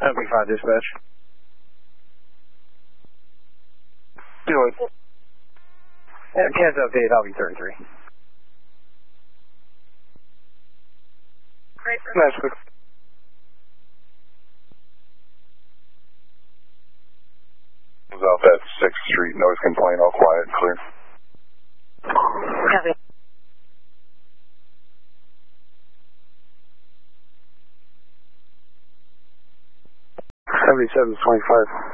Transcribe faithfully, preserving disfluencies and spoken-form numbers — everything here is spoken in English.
seventy-five dispatch. Do it. Yeah, Ken's update, I'll be thirty-three. Great. Nice. Quick. Off at sixth Street, noise complaint, all quiet and clear. Copy. seventy-seven twenty-five.